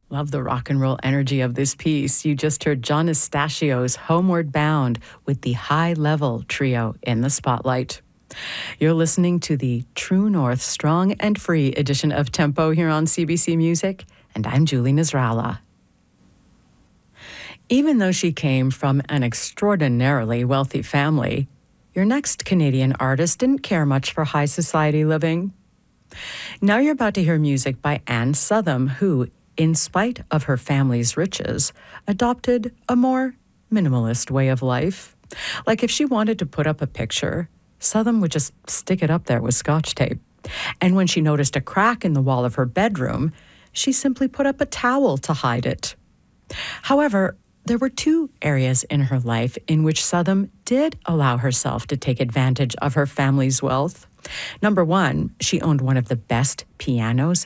Love the rock and roll energy of this piece. You just heard John Estasio's Homeward Bound with the High Level Trio in the spotlight. You're listening to the True North Strong and Free edition of Tempo here on CBC Music, and I'm Julie Nasrallah. Even though she came from an extraordinarily wealthy family, your next Canadian artist didn't care much for high society living. Now you're about to hear music by Anne Southam, who, in spite of her family's riches, adopted a more minimalist way of life. Like if she wanted to put up a picture, Southam would just stick it up there with Scotch tape. And when she noticed a crack in the wall of her bedroom, she simply put up a towel to hide it. However, there were two areas in her life in which Southam did allow herself to take advantage of her family's wealth. Number one, she owned one of the best pianos